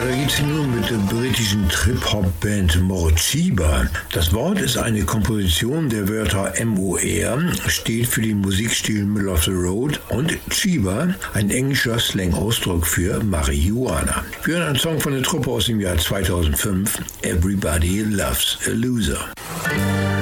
Weiter geht's nun mit der britischen Trip-Hop-Band Morcheeba. Das Wort ist eine Komposition der Wörter MOR, steht für den Musikstil Middle of the Road, und Chiba, ein englischer Slang-Ausdruck für Marihuana. Wir hören einen Song von der Truppe aus dem Jahr 2005, Everybody Loves a Loser.